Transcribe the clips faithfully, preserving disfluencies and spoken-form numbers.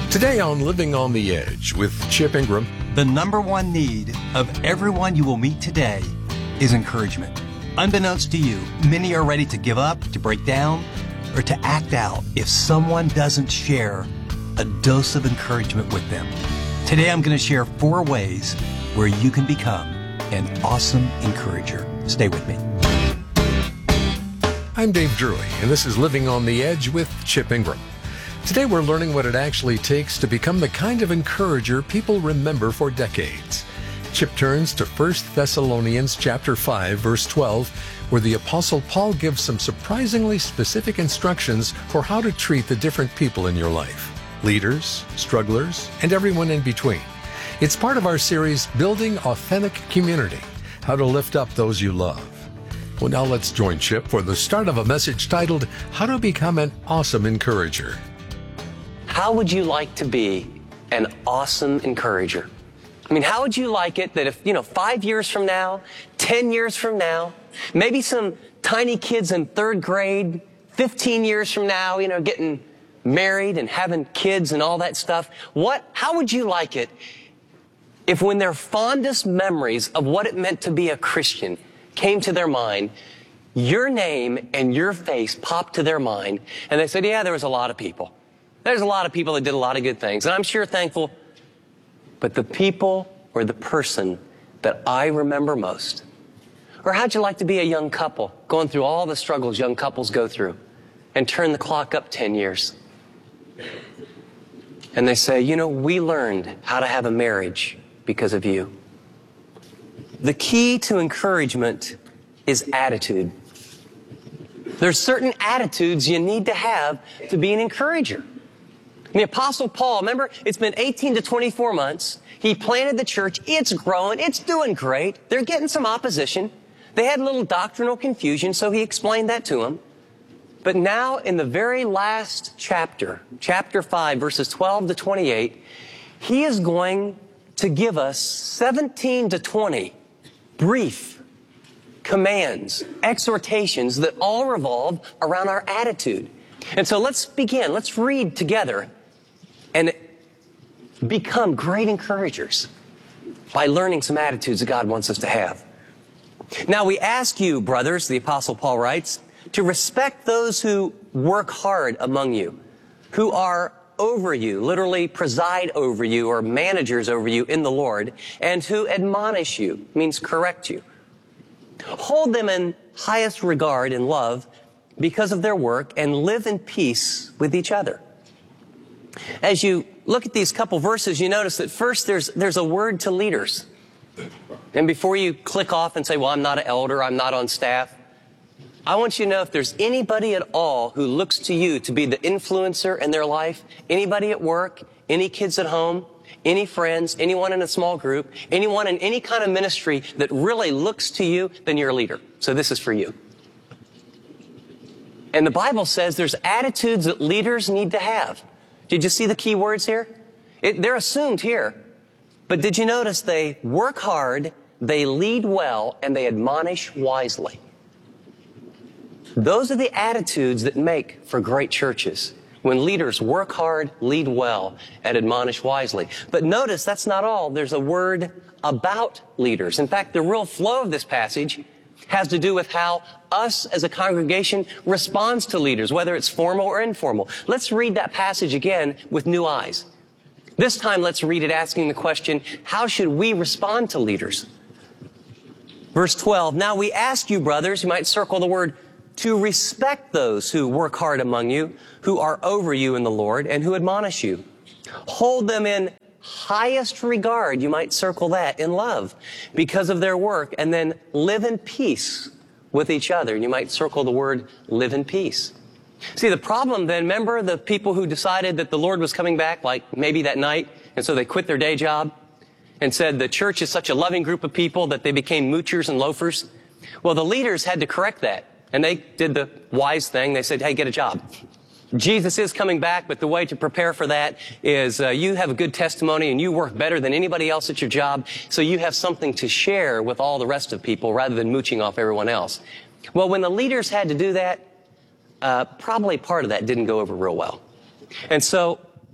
Today on Living on the Edge with Chip Ingram. The number one need of everyone you will meet today is encouragement. Unbeknownst to you, many are ready to give up, to break down, or to act out if someone doesn't share a dose of encouragement with them. Today I'm going to share four ways where you can become an awesome encourager. Stay with me. I'm Dave Drury, and this is Living on the Edge with Chip Ingram. Today we're learning what it actually takes to become the kind of encourager people remember for decades. Chip turns to First Thessalonians chapter five, verse twelve, where the Apostle Paul gives some surprisingly specific instructions for how to treat the different people in your life. Leaders, strugglers, and everyone in between. It's part of our series, Building Authentic Community, how to lift up those you love. Well, now let's join Chip for the start of a message titled, How to Become an Awesome Encourager. How would you like to be an awesome encourager? I mean, how would you like it that if, you know, five years from now, ten years from now, maybe some tiny kids in third grade, fifteen years from now, you know, getting married and having kids and all that stuff, what, how would you like it if when their fondest memories of what it meant to be a Christian came to their mind, your name and your face popped to their mind, and they said, yeah, there was a lot of people. There's a lot of people that did a lot of good things, and I'm sure thankful. But the people or the person that I remember most, or how'd you like to be a young couple going through all the struggles young couples go through and turn the clock up ten years? And they say, you know, we learned how to have a marriage because of you. The key to encouragement is attitude. There's certain attitudes you need to have to be an encourager. The Apostle Paul, remember, it's been eighteen to twenty-four months. He planted the church. It's growing. It's doing great. They're getting some opposition. They had a little doctrinal confusion, so he explained that to them. But now, in the very last chapter, chapter five, verses twelve to twenty-eight, he is going to give us seventeen to twenty brief commands, exhortations that all revolve around our attitude. And so let's begin. Let's read together and become great encouragers by learning some attitudes that God wants us to have. Now we ask you, brothers, the Apostle Paul writes, to respect those who work hard among you, who are over you, literally preside over you or managers over you in the Lord, and who admonish you, means correct you. Hold them in highest regard and love because of their work, and live in peace with each other. As you look at these couple verses, you notice that first there's, there's a word to leaders. And before you click off and say, well, I'm not an elder, I'm not on staff, I want you to know if there's anybody at all who looks to you to be the influencer in their life, anybody at work, any kids at home, any friends, anyone in a small group, anyone in any kind of ministry that really looks to you, then you're a leader. So this is for you. And the Bible says there's attitudes that leaders need to have. Did you see the key words here? It, they're assumed here. But did you notice they work hard, they lead well, and they admonish wisely? Those are the attitudes that make for great churches. When leaders work hard, lead well, and admonish wisely. But notice that's not all. There's a word about leaders. In fact, the real flow of this passage has to do with how us as a congregation responds to leaders, whether it's formal or informal. Let's read that passage again with new eyes. This time, let's read it asking the question, how should we respond to leaders? Verse twelve, now we ask you, brothers, you might circle the word, to respect those who work hard among you, who are over you in the Lord, and who admonish you. Hold them in highest regard, you might circle that, in love, because of their work, and then live in peace with each other. You might circle the word live in peace. See, the problem then, remember the people who decided that the Lord was coming back, like maybe that night, and so they quit their day job and said the church is such a loving group of people that they became moochers and loafers? Well, the leaders had to correct that, and they did the wise thing. They said, hey, get a job. Jesus is coming back, but the way to prepare for that is uh, you have a good testimony and you work better than anybody else at your job, so you have something to share with all the rest of people rather than mooching off everyone else. Well, when the leaders had to do that, uh, probably part of that didn't go over real well. And so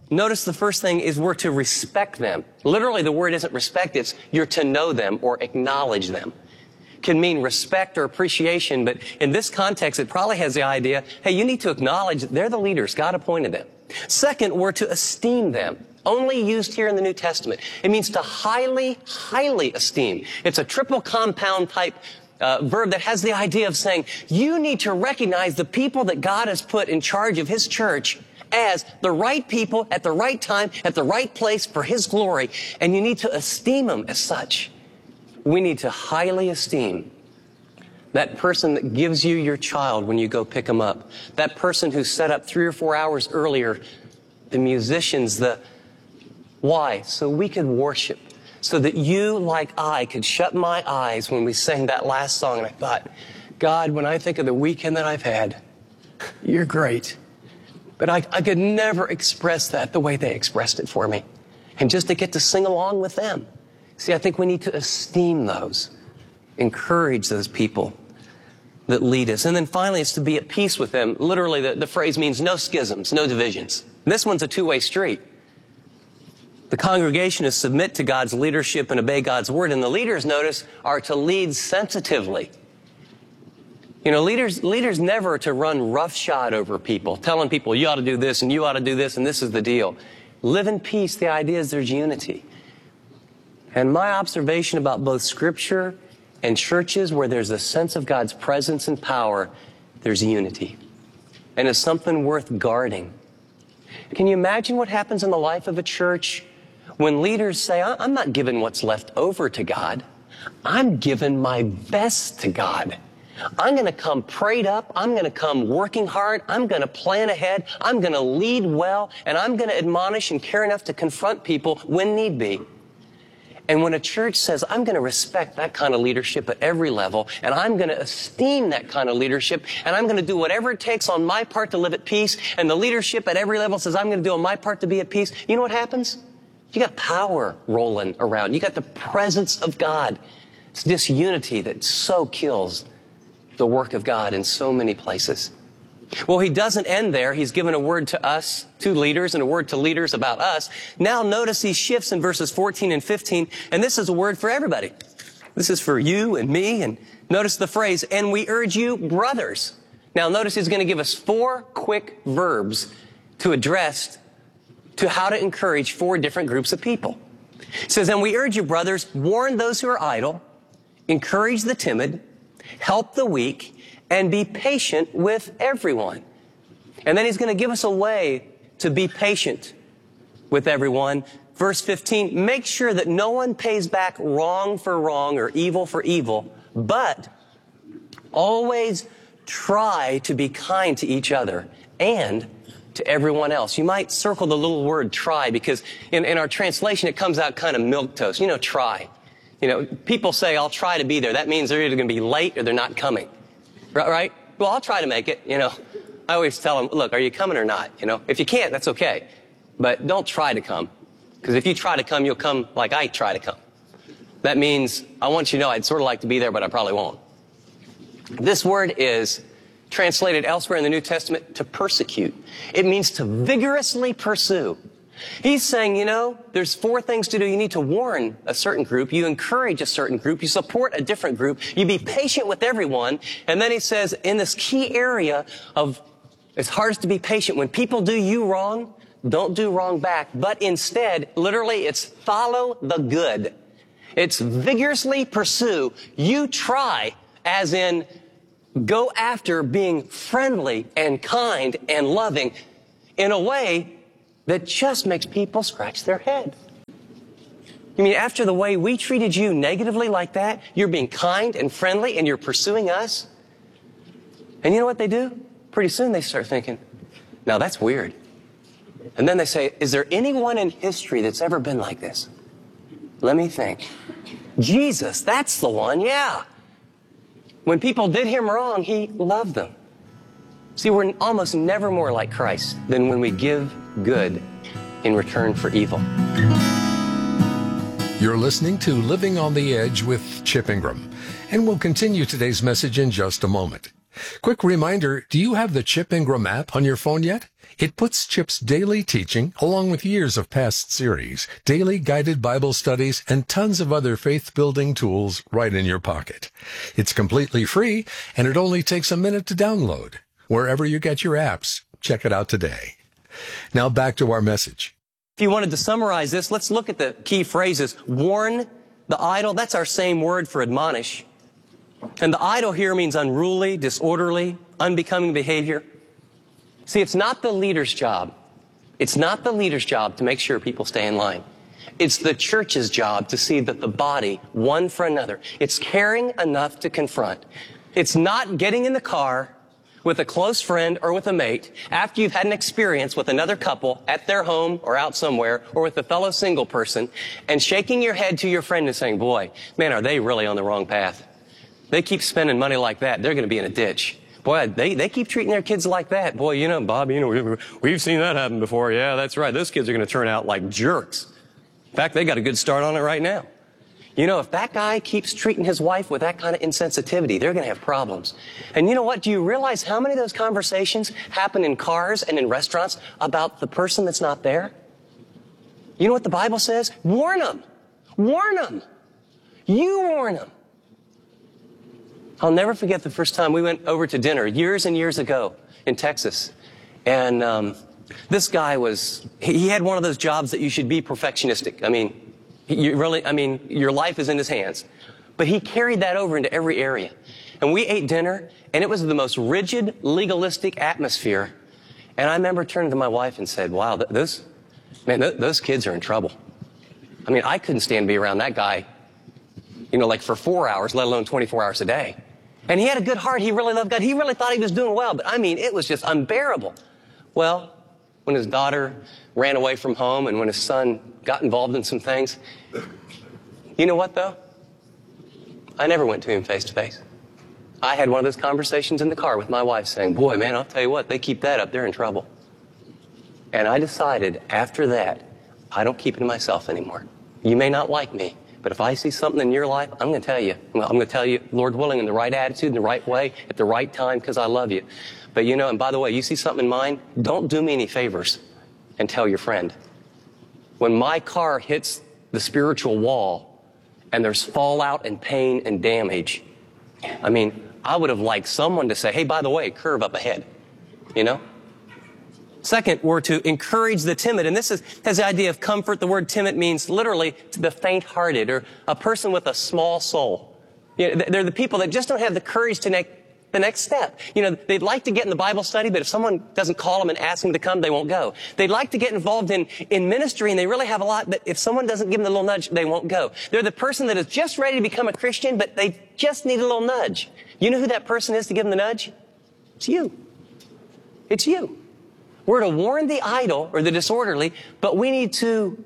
Notice the first thing is we're to respect them. Literally, the word isn't respect, it's you're to know them or acknowledge them. Can mean respect or appreciation, but in this context, it probably has the idea, hey, you need to acknowledge that they're the leaders. God appointed them. Second, we're to esteem them. Only used here in the New Testament. It means to highly, highly esteem. It's a triple compound type uh, verb that has the idea of saying, you need to recognize the people that God has put in charge of His church as the right people at the right time, at the right place for His glory, and you need to esteem them as such. We need to highly esteem that person that gives you your child when you go pick them up, that person who set up three or four hours earlier, the musicians, the why? So we could worship, so that you, like I, could shut my eyes when we sang that last song, and I thought, God, when I think of the weekend that I've had, you're great. But I, I could never express that the way they expressed it for me. And just to get to sing along with them. See, I think we need to esteem those, encourage those people that lead us. And then finally, it's to be at peace with them. Literally, the, the phrase means no schisms, no divisions. This one's a two-way street. The congregation is submit to God's leadership and obey God's word. And the leaders, notice, are to lead sensitively. You know, leaders, leaders never are to run roughshod over people, telling people, you ought to do this and you ought to do this and this is the deal. Live in peace. The idea is there's unity. And my observation about both Scripture and churches where there's a sense of God's presence and power, there's unity. And it's something worth guarding. Can you imagine what happens in the life of a church when leaders say, I'm not giving what's left over to God. I'm giving my best to God. I'm going to come prayed up. I'm going to come working hard. I'm going to plan ahead. I'm going to lead well. And I'm going to admonish and care enough to confront people when need be. And when a church says, I'm going to respect that kind of leadership at every level, and I'm going to esteem that kind of leadership, and I'm going to do whatever it takes on my part to live at peace, and the leadership at every level says, I'm going to do on my part to be at peace, you know what happens? You got power rolling around. You got the presence of God. It's this unity that so kills the work of God in so many places. Well, he doesn't end there. He's given a word to us, to leaders, and a word to leaders about us. Now notice he shifts in verses fourteen and fifteen, and this is a word for everybody. This is for you and me, and notice the phrase, and we urge you, brothers. Now notice he's going to give us four quick verbs to address to how to encourage four different groups of people. He says, and we urge you, brothers, warn those who are idle, encourage the timid, help the weak, and be patient with everyone. And then he's going to give us a way to be patient with everyone. Verse fifteen, make sure that no one pays back wrong for wrong or evil for evil, but always try to be kind to each other and to everyone else. You might circle the little word try, because in, in our translation it comes out kind of milquetoast. You know, try. You know, people say, I'll try to be there. That means they're either going to be late or they're not coming. Right? Well, I'll try to make it, you know. I always tell them, look, are you coming or not? You know, if you can't, that's okay. But don't try to come. Because if you try to come, you'll come like I try to come. That means I want you to know I'd sort of like to be there, but I probably won't. This word is translated elsewhere in the New Testament to persecute. It means to vigorously pursue. He's saying, you know, there's four things to do. You need to warn a certain group. You encourage a certain group. You support a different group. You be patient with everyone. And then he says, in this key area of, it's hardest to be patient. When people do you wrong, don't do wrong back. But instead, literally, it's follow the good. It's vigorously pursue. You try, as in go after being friendly and kind and loving in a way that just makes people scratch their head. You mean after the way we treated you negatively like that, you're being kind and friendly and you're pursuing us? And you know what they do? Pretty soon they start thinking, now that's weird. And then they say, is there anyone in history that's ever been like this? Let me think. Jesus, that's the one, yeah. When people did him wrong, he loved them. See, we're almost never more like Christ than when we give good in return for evil. You're listening to Living on the Edge with Chip Ingram, and we'll continue today's message in just a moment. Quick reminder, do you have the Chip Ingram app on your phone yet? It puts Chip's daily teaching, along with years of past series, daily guided Bible studies, and tons of other faith-building tools right in your pocket. It's completely free, and it only takes a minute to download. Wherever you get your apps, check it out today. Now back to our message. If you wanted to summarize this, let's look at the key phrases. Warn the idle, that's our same word for admonish. And the idle here means unruly, disorderly, unbecoming behavior. See, it's not the leader's job. It's not the leader's job to make sure people stay in line. It's the church's job to see that the body, one for another, it's caring enough to confront. It's not getting in the car with a close friend or with a mate after you've had an experience with another couple at their home or out somewhere or with a fellow single person and shaking your head to your friend and saying, boy, man, are they really on the wrong path? They keep spending money like that, they're going to be in a ditch. Boy, they, they keep treating their kids like that. Boy, you know, Bob, you know, we, we've seen that happen before. Yeah, that's right. Those kids are going to turn out like jerks. In fact, they got a good start on it right now. You know, if that guy keeps treating his wife with that kind of insensitivity, they're going to have problems. And you know what? Do you realize how many of those conversations happen in cars and in restaurants about the person that's not there? You know what the Bible says? Warn them. Warn them. You warn them. I'll never forget the first time we went over to dinner years and years ago in Texas. And um, this guy was, he had one of those jobs that you should be perfectionistic. I mean, you really, I mean, your life is in his hands. But he carried that over into every area. And we ate dinner, and it was the most rigid, legalistic atmosphere. And I remember turning to my wife and said, wow, th those, man, th those kids are in trouble. I mean, I couldn't stand to be around that guy, you know, like for four hours, let alone twenty-four hours a day. And he had a good heart. He really loved God. He really thought he was doing well. But I mean, it was just unbearable. Well, when his daughter ran away from home and when his son got involved in some things, you know what, though? I never went to him face to face. I had one of those conversations in the car with my wife saying, boy, man, I'll tell you what, they keep that up, they're in trouble. And I decided after that, I don't keep it to myself anymore. You may not like me, but if I see something in your life, I'm going to tell you. I'm going to tell you, Lord willing, in the right attitude, in the right way, at the right time, because I love you. But you know, and by the way, you see something in mine, don't do me any favors and tell your friend. When my car hits the spiritual wall and there's fallout and pain and damage, I mean, I would have liked someone to say, hey, by the way, curve up ahead, you know? Second, we're to encourage the timid. And this is, has the idea of comfort. The word timid means literally the faint-hearted or a person with a small soul. You know, they're the people that just don't have the courage to make the next step. You know, they'd like to get in the Bible study, but if someone doesn't call them and ask them to come, they won't go. They'd like to get involved in, in ministry, and they really have a lot, but if someone doesn't give them the little nudge, they won't go. They're the person that is just ready to become a Christian, but they just need a little nudge. You know who that person is to give them the nudge? It's you. It's you. We're to warn the idle or the disorderly, but we need to,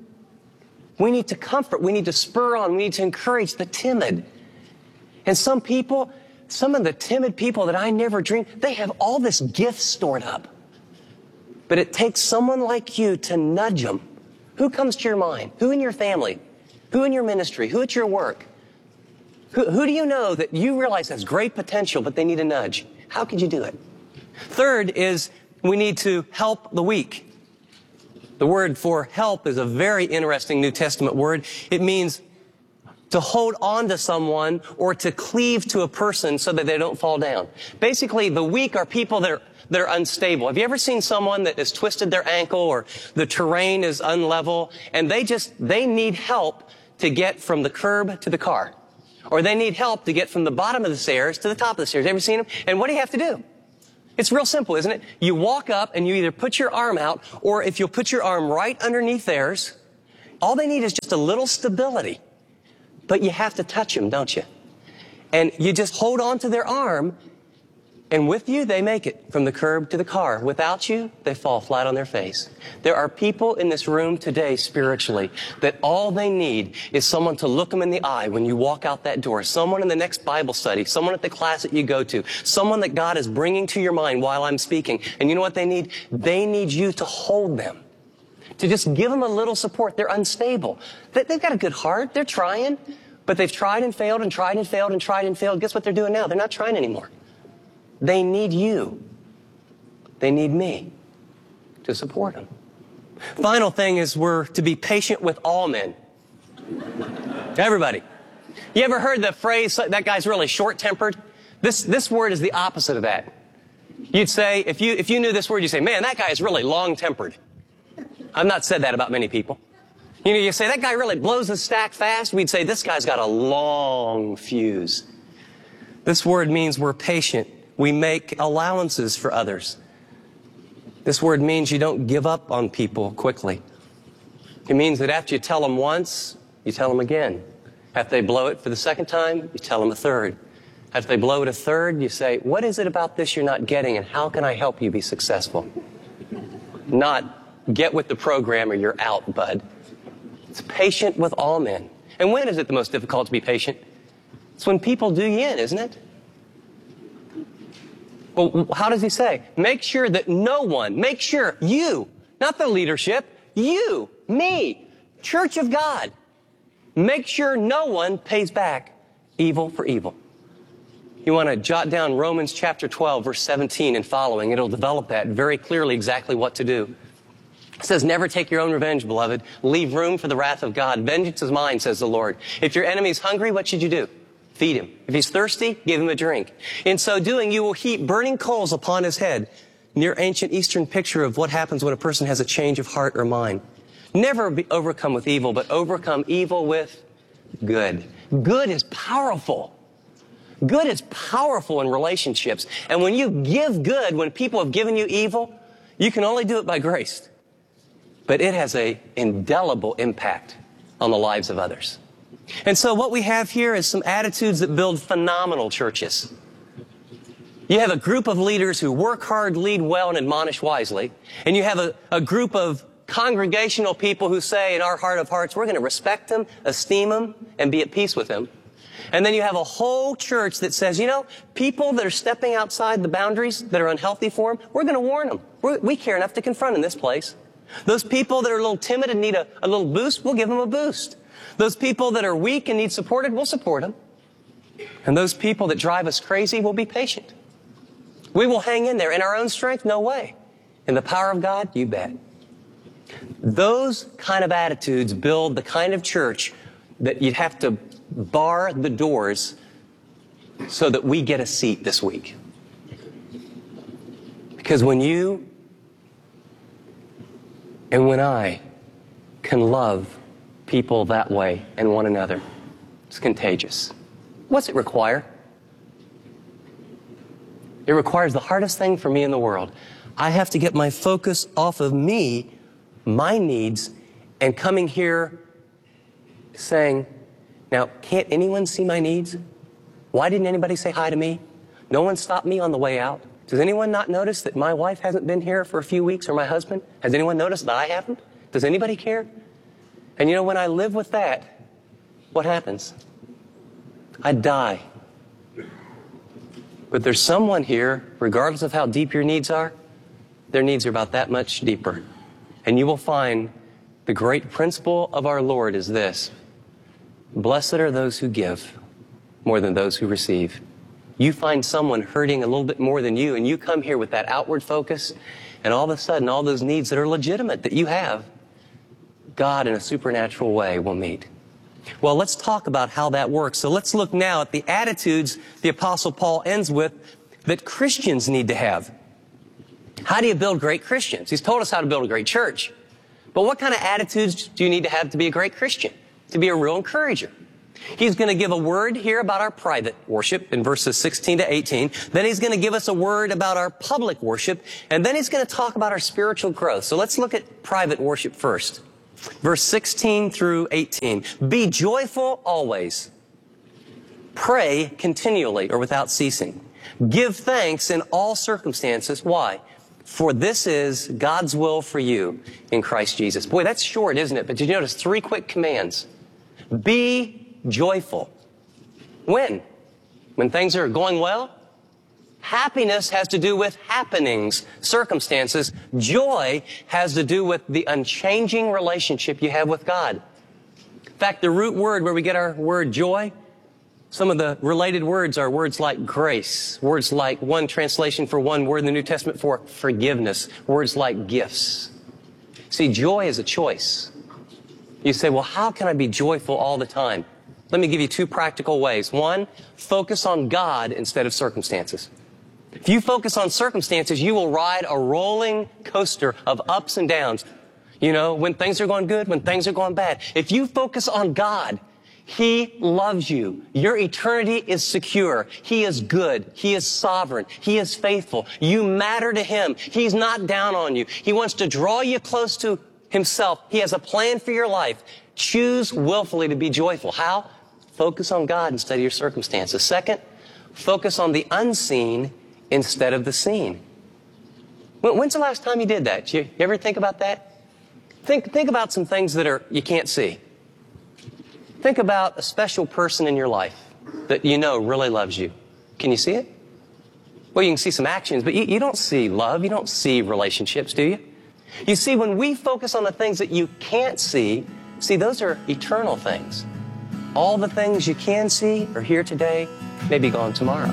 we need to comfort, we need to spur on, we need to encourage the timid. And some people, some of the timid people that I never dreamed, they have all this gift stored up. But it takes someone like you to nudge them. Who comes to your mind? Who in your family? Who in your ministry? Who at your work? Who, who do you know that you realize has great potential, but they need a nudge? How could you do it? Third is we need to help the weak. The word for help is a very interesting New Testament word. It means to hold on to someone or to cleave to a person so that they don't fall down. Basically, the weak are people that are, that are unstable. Have you ever seen someone that has twisted their ankle or the terrain is unlevel and they just, they need help to get from the curb to the car? Or they need help to get from the bottom of the stairs to the top of the stairs. Have you ever seen them? And what do you have to do? It's real simple, isn't it? You walk up and you either put your arm out, or if you'll put your arm right underneath theirs, all they need is just a little stability. But you have to touch them, don't you? And you just hold on to their arm, and with you, they make it from the curb to the car. Without you, they fall flat on their face. There are people in this room today spiritually that all they need is someone to look them in the eye when you walk out that door. Someone in the next Bible study, someone at the class that you go to, someone that God is bringing to your mind while I'm speaking. And you know what they need? They need you to hold them, to just give them a little support. They're unstable. They've got a good heart. They're trying, but they've tried and failed and tried and failed and tried and failed. Guess what they're doing now? They're not trying anymore. They need you. They need me to support them. Final thing is we're to be patient with all men. Everybody. You ever heard the phrase, that guy's really short-tempered? This, this word is the opposite of that. You'd say, if you, if you knew this word, you'd say, man, that guy is really long-tempered. I've not said that about many people. You know, you say, that guy really blows his stack fast. We'd say, this guy's got a long fuse. This word means we're patient. We make allowances for others. This word means you don't give up on people quickly. It means that after you tell them once, you tell them again. After they blow it for the second time, you tell them a third. After they blow it a third, you say, what is it about this you're not getting, and how can I help you be successful? Not, get with the program or you're out, bud. It's patient with all men. And when is it the most difficult to be patient? It's when people do you in, isn't it? Well, how does he say? Make sure that no one, make sure you, not the leadership, you, me, Church of God, make sure no one pays back evil for evil. You want to jot down Romans chapter twelve, verse seventeen and following. It'll develop that very clearly exactly what to do. It says, never take your own revenge, beloved. Leave room for the wrath of God. Vengeance is mine, says the Lord. If your enemy's hungry, what should you do? Feed him. If he's thirsty, give him a drink. In so doing, you will heap burning coals upon his head. Near ancient Eastern picture of what happens when a person has a change of heart or mind. Never be overcome with evil, but overcome evil with good. Good is powerful. Good is powerful in relationships. And when you give good, when people have given you evil, you can only do it by grace. But it has an indelible impact on the lives of others. And so what we have here is some attitudes that build phenomenal churches. You have a group of leaders who work hard, lead well, and admonish wisely. And you have a, a group of congregational people who say in our heart of hearts, we're going to respect them, esteem them, and be at peace with them. And then you have a whole church that says, you know, people that are stepping outside the boundaries that are unhealthy for them, we're going to warn them. We're, we care enough to confront in this place. Those people that are a little timid and need a, a little boost, we'll give them a boost. Those people that are weak and need supported, we'll support them. And those people that drive us crazy, we'll be patient. We will hang in there. In our own strength, no way. In the power of God, you bet. Those kind of attitudes build the kind of church that you'd have to bar the doors so that we get a seat this week. Because when you and when I can love people that way and one another, it's contagious. What's it require? It requires the hardest thing for me in the world. I have to get my focus off of me, my needs, and coming here saying, now, can't anyone see my needs? Why didn't anybody say hi to me? No one stopped me on the way out. Does anyone not notice that my wife hasn't been here for a few weeks, or my husband? Has anyone noticed that I haven't? Does anybody care? And you know, when I live with that, what happens? I die. But there's someone here, regardless of how deep your needs are, their needs are about that much deeper. And you will find the great principle of our Lord is this: blessed are those who give more than those who receive. You find someone hurting a little bit more than you, and you come here with that outward focus, and all of a sudden, all those needs that are legitimate that you have, God in a supernatural way will meet. Well, let's talk about how that works. So let's look now at the attitudes the Apostle Paul ends with that Christians need to have. How do you build great Christians? He's told us how to build a great church. But what kind of attitudes do you need to have to be a great Christian? To be a real encourager. He's going to give a word here about our private worship in verses sixteen to eighteen. Then he's going to give us a word about our public worship. And then he's going to talk about our spiritual growth. So let's look at private worship first. Verse sixteen through eighteen. Be joyful always. Pray continually or without ceasing. Give thanks in all circumstances. Why? For this is God's will for you in Christ Jesus. Boy, that's short, isn't it? But did you notice three quick commands? Be joyful. When? When things are going well? Happiness has to do with happenings, circumstances. Joy has to do with the unchanging relationship you have with God. In fact, the root word where we get our word joy Some of the related words are words like grace, words like one translation for one word in the New Testament for forgiveness, words like gifts. See, joy is a choice. You say, well, how can I be joyful all the time? Let me give you two practical ways. One, focus on God instead of circumstances. If you focus on circumstances, you will ride a rolling coaster of ups and downs. You know, when things are going good, when things are going bad. If you focus on God, He loves you. Your eternity is secure. He is good. He is sovereign. He is faithful. You matter to Him. He's not down on you. He wants to draw you close to Himself. He has a plan for your life. Choose willfully to be joyful. How? Focus on God instead of your circumstances. Second, focus on the unseen instead of the seen. When's the last time you did that? You, you ever think about that? Think, think about some things that are you can't see. Think about a special person in your life that you know really loves you. Can you see it? Well, you can see some actions, but you, you don't see love. You don't see relationships, do you? You see, when we focus on the things that you can't see, see, those are eternal things. All the things you can see are here today, may be gone tomorrow.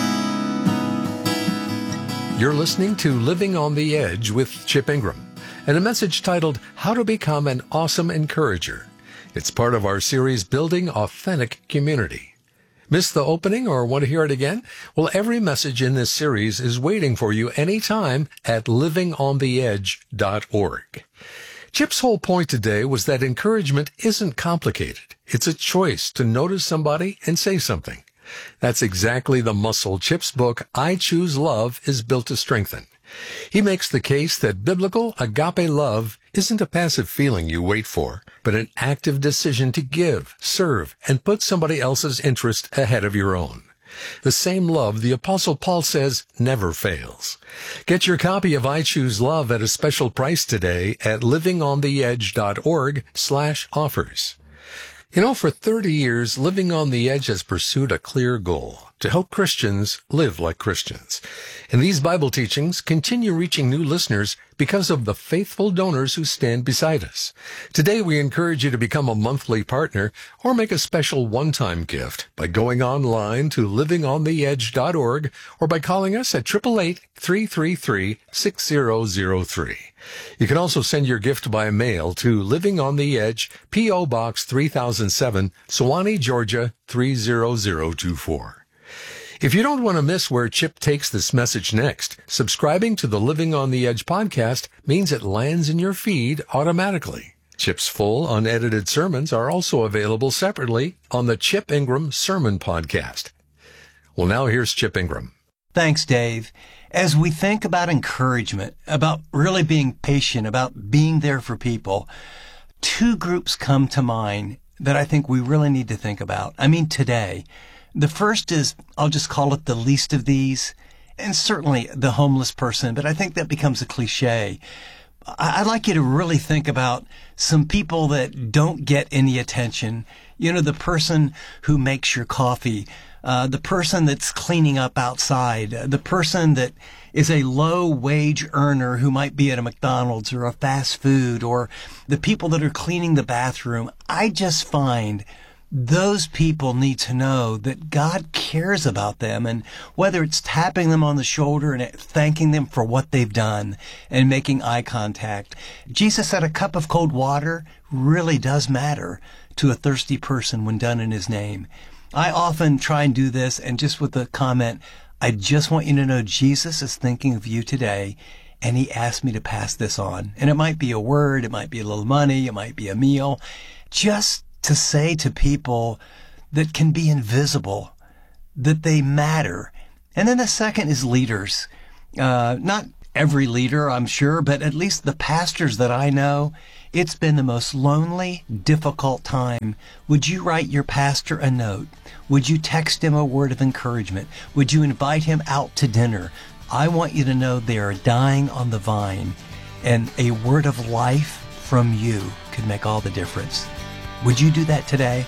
You're listening to Living on the Edge with Chip Ingram, and a message titled, How to Become an Awesome Encourager. It's part of our series, Building Authentic Community. Missed the opening or want to hear it again? Well, every message in this series is waiting for you anytime at living on the edge dot org. Chip's whole point today was that encouragement isn't complicated. It's a choice to notice somebody and say something. That's exactly the muscle Chip's book, I Choose Love, is built to strengthen. He makes the case that biblical agape love isn't a passive feeling you wait for, but an active decision to give, serve, and put somebody else's interest ahead of your own. The same love the Apostle Paul says never fails. Get your copy of I Choose Love at a special price today at living on the edge dot org slash offers. You know, for thirty years, Living on the Edge has pursued a clear goal, to help Christians live like Christians. And these Bible teachings continue reaching new listeners because of the faithful donors who stand beside us. Today, we encourage you to become a monthly partner or make a special one-time gift by going online to living on the edge dot org or by calling us at eight eight eight, three three three, six zero zero three. You can also send your gift by mail to Living on the Edge, P O Box three thousand seven, Sewanee, Georgia three zero zero two four. If you don't want to miss where Chip takes this message next, subscribing to the Living on the Edge podcast means it lands in your feed automatically. Chip's full, unedited sermons are also available separately on the Chip Ingram Sermon Podcast. Well, now here's Chip Ingram. Thanks, Dave. As we think about encouragement, about really being patient, about being there for people, two groups come to mind that I think we really need to think about. I mean, today. The first is, I'll just call it the least of these, and certainly the homeless person, but I think that becomes a cliche. I'd like you to really think about some people that don't get any attention. You know, the person who makes your coffee, uh, the person that's cleaning up outside, uh, the person that is a low-wage earner who might be at a McDonald's or a fast food, or the people that are cleaning the bathroom. I just find those people need to know that God cares about them, and whether it's tapping them on the shoulder and thanking them for what they've done and making eye contact. Jesus said a cup of cold water really does matter to a thirsty person when done in His name. I often try and do this, and just with the comment, I just want you to know Jesus is thinking of you today, and He asked me to pass this on. And it might be a word, it might be a little money, it might be a meal. Just to say to people that can be invisible, that they matter. And then the second is leaders. Uh, not every leader, I'm sure, but at least the pastors that I know, it's been the most lonely, difficult time. Would you write your pastor a note? Would you text him a word of encouragement? Would you invite him out to dinner? I want you to know they are dying on the vine, and a word of life from you could make all the difference. Would you do that today?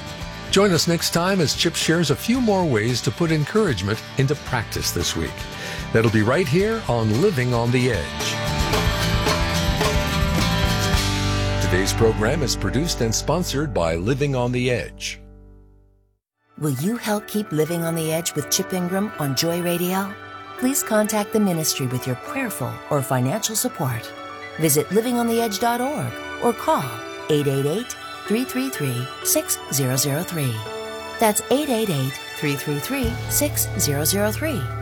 Join us next time as Chip shares a few more ways to put encouragement into practice this week. That'll be right here on Living on the Edge. Today's program is produced and sponsored by Living on the Edge. Will you help keep Living on the Edge with Chip Ingram on Joy Radio? Please contact the ministry with your prayerful or financial support. Visit living on the edge dot org or call eight eight eight, three three three, six zero zero three. That's eight eight eight, three three three, six zero zero three.